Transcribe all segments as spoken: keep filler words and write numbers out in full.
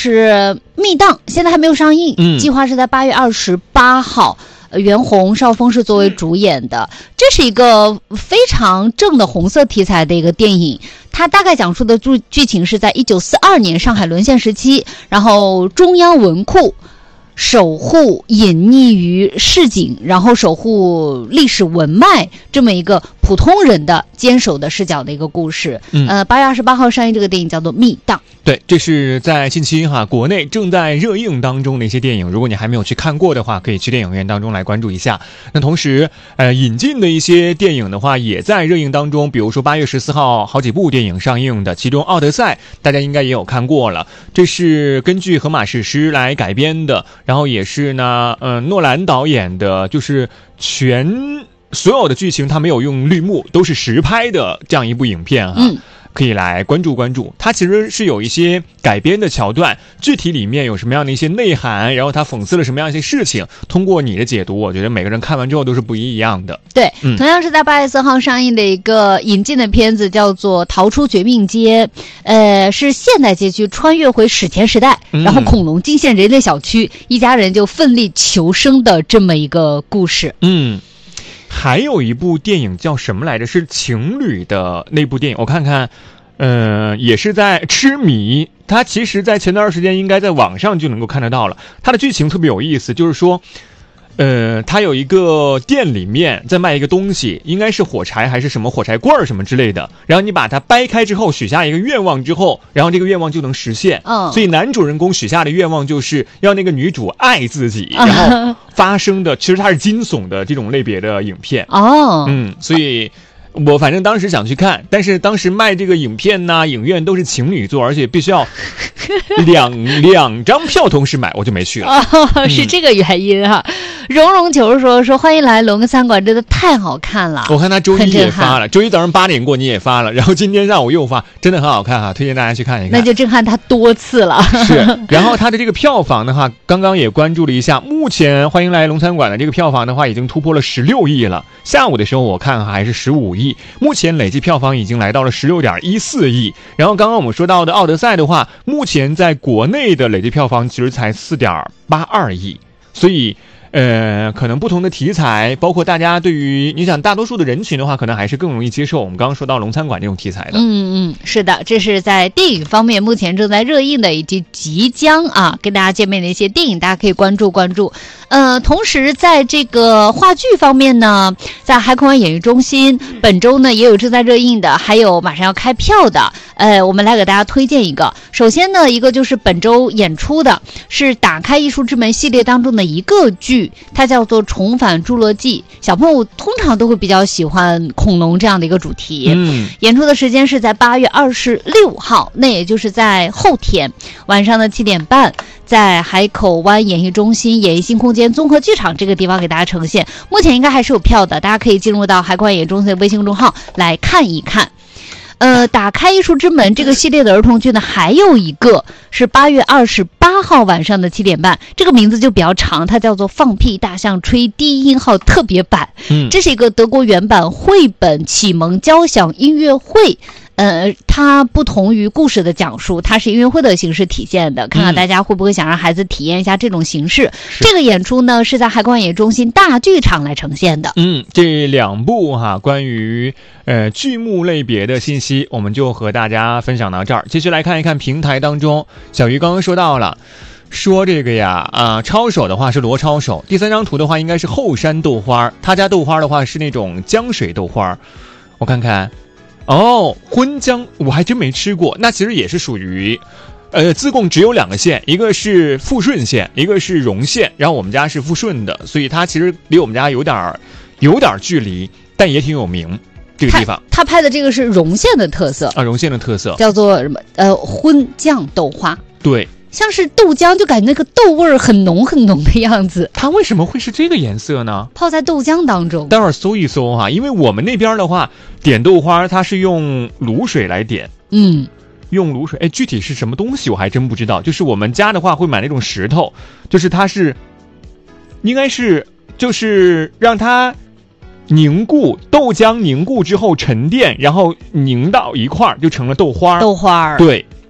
是《密档》，现在还没有上映， 嗯， 计划是在八月二十八号。袁弘、邵峰是作为主演的，这是一个非常正的红色题材的一个电影。它大概讲述的剧剧情是在一九四二年上海沦陷时期，然后中央文库守护隐匿于市井，然后守护历史文脉这么一个普通人的坚守的视角的一个故事。嗯，呃，八月二十八号上映这个电影叫做《密档》。 对，这是在近期哈国内正在热映当中的一些电影，如果你还没有去看过的话，可以去电影院当中来关注一下。那同时，呃，引进的一些电影的话，也在热映当中，比如说八月十四号好几部电影上映的，其中《奥德赛》大家应该也有看过了，这是根据荷马史诗来改编的，然后也是呢，呃，诺兰导演的，就是全所有的剧情他没有用绿幕，都是实拍的这样一部影片哈。嗯，可以来关注关注，它其实是有一些改编的桥段，具体里面有什么样的一些内涵，然后它讽刺了什么样一些事情，通过你的解读，我觉得每个人看完之后都是不一样的。 对，嗯、同样是在八月四号上映的一个引进的片子叫做《逃出绝命街》，呃，是现代街区穿越回史前时代，嗯、然后恐龙惊现人类小区，一家人就奋力求生的这么一个故事。 嗯。还有一部电影叫什么来着？是情侣的那部电影，我看看，呃，也是在痴迷。它其实，在前段时间应该在网上就能够看得到了。它的剧情特别有意思，就是说，呃，它有一个店里面在卖一个东西，应该是火柴还是什么火柴棍什么之类的。然后你把它掰开之后，许下一个愿望之后，然后这个愿望就能实现。嗯，所以男主人公许下的愿望就是要那个女主爱自己，然后发生的其实它是惊悚的这种类别的影片。 哦， 嗯，所以。我反正当时想去看，但是当时卖这个影片呐、影院都是情侣座，而且必须要两两张票同时买，我就没去了。 哦，是这个原因哈。蓉蓉球说说欢迎来龙哥餐馆，真的太好看了。 我看他周一也发了，周一早上八点过你也发了，然后今天上午又发，真的很好看哈，推荐大家去看一看。 那就震撼他多次了。 是，然后他的这个票房的话，刚刚也关注了一下，目前欢迎来龙餐馆的这个票房的话，已经突破了十六亿了。下午的时候我看还是十五亿。目前累计票房已经来到了十六点一四亿，然后刚刚我们说到的《奥德赛》的话，目前在国内的累计票房其实才四点八二亿，所以呃，可能不同的题材，包括大家对于你想大多数的人群的话，可能还是更容易接受我们刚刚说到龙餐馆这种题材的。 嗯嗯，是的，这是在电影方面目前正在热映的以及即将啊跟大家见面的一些电影，大家可以关注关注。呃，同时在这个话剧方面呢，在海口湾演艺中心本周呢也有正在热映的，还有马上要开票的。呃，我们来给大家推荐一个。首先呢，一个就是本周演出的是《打开艺术之门》系列当中的一个剧，它叫做《重返侏罗纪》。小朋友通常都会比较喜欢恐龙这样的一个主题。嗯，演出的时间是在八月二十六号，那也就是在后天晚上的七点半，在海口湾演艺中心演艺新空间综合剧场这个地方给大家呈现。目前应该还是有票的，大家可以进入到海口湾演艺中心的微信公众号来看一看。呃，打开艺术之门这个系列的儿童剧呢，还有一个是八月二十八号晚上的七点半，这个名字就比较长，它叫做《放屁大象吹低音号特别版》。嗯，这是一个德国原版绘本启蒙交响音乐会。呃，它不同于故事的讲述，它是音乐会的形式体现的，看看大家会不会想让孩子体验一下这种形式。嗯、这个演出呢是在海口湾演艺中心大剧场来呈现的。 嗯，这两部哈关于呃剧目类别的信息，我们就和大家分享到这儿。继续来看一看平台当中，小鱼刚刚说到了。说这个呀啊，抄手的话是罗抄手，第三张图的话应该是后山豆花，他家豆花的话是那种浆水豆花，我看看。哦，荤浆我还真没吃过，那其实也是属于呃自贡只有两个县，一个是富顺县，一个是荣县，然后我们家是富顺的，所以它其实离我们家有点有点距离，但也挺有名这个地方。 他拍的这个是荣县的特色啊，荣县的特色叫做什么呃荤酱豆花。 对， 像是豆浆，就感觉那个豆味儿很浓很浓的样子。 它为什么会是这个颜色呢？ 泡在豆浆当中。 待会儿搜一搜哈，因为我们那边的话，点豆花它是用卤水来点。嗯，用卤水，哎，具体是什么东西我还真不知道。就是我们家的话会买那种石头，就是它是，应该是就是让它凝固，豆浆凝固之后沉淀，然后凝到一块儿就成了豆花。 豆花， 对。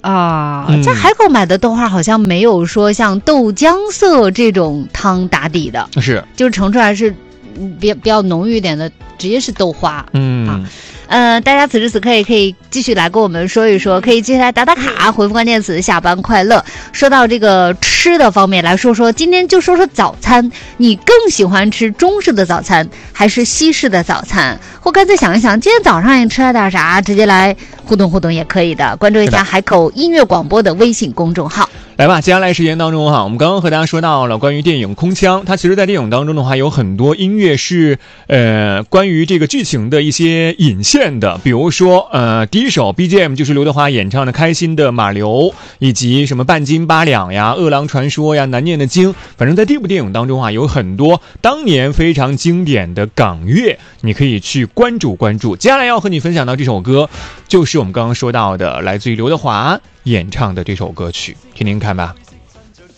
啊， 嗯在海口买的豆花好像没有说像豆浆色这种汤打底的， 是， 就是盛出来是嗯比比较浓郁一点的，直接是豆花。 嗯。 啊呃，大家此时此刻也可以继续来跟我们说一说，可以接下来打打卡，回复关键词下班快乐。说到这个吃的方面，来说说今天就说说早餐，你更喜欢吃中式的早餐还是西式的早餐？或干脆想一想，今天早上你吃了点啥，直接来互动互动也可以的。关注一下海口音乐广播的微信公众号。 来吧，接下来时间当中哈，我们刚刚和大家说到了关于电影《空腔》，它其实在电影当中的话，有很多音乐是呃关于这个剧情的一些引线的，比如说呃第一首 B G M 就是刘德华演唱的《开心的马流》，以及什么半斤八两呀、饿狼传说呀、难念的经，反正在这部电影当中啊，有很多当年非常经典的港乐，你可以去关注关注。接下来要和你分享到这首歌，就是我们刚刚说到的来自于刘德华演唱的这首歌曲，听听看吧。